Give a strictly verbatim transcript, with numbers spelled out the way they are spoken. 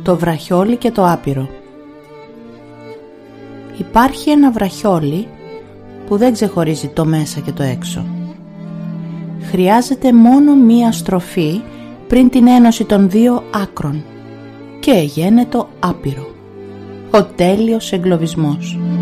Το βραχιόλι και το άπειρο. Υπάρχει ένα βραχιόλι που δεν ξεχωρίζει το μέσα και το έξω. Χρειάζεται μόνο μία στροφή πριν την ένωση των δύο άκρων και γένετο άπειρο, ο τέλειος εγκλωβισμός.